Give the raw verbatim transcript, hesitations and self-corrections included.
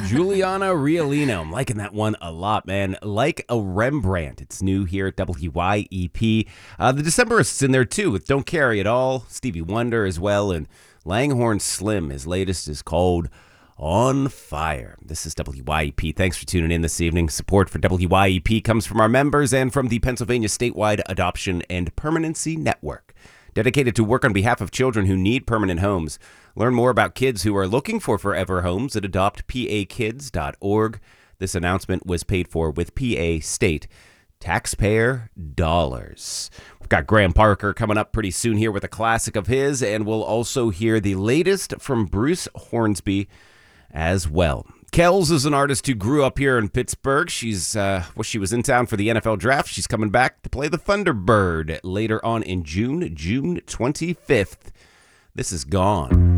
Juliana Riolino. I'm liking that one a lot, man. Like a Rembrandt. It's new here at W Y E P. Uh, the Decemberists in there, too, with Don't Carry It All, Stevie Wonder as well, and Langhorne Slim. His latest is called On Fire. This is W Y E P. Thanks for tuning in this evening. Support for W Y E P comes from our members and from the Pennsylvania Statewide Adoption and Permanency Network, dedicated to work on behalf of children who need permanent homes. Learn more about kids who are looking for forever homes at adopt p a kids dot org. This announcement was paid for with P A state taxpayer dollars. We've got Graham Parker coming up pretty soon here with a classic of his, and we'll also hear the latest from Bruce Hornsby as well. Kells is an artist who grew up here in Pittsburgh. She's uh, well, she was in town for the N F L draft. She's coming back to play the Thunderbird later on in June, June twenty-fifth. This is Gone.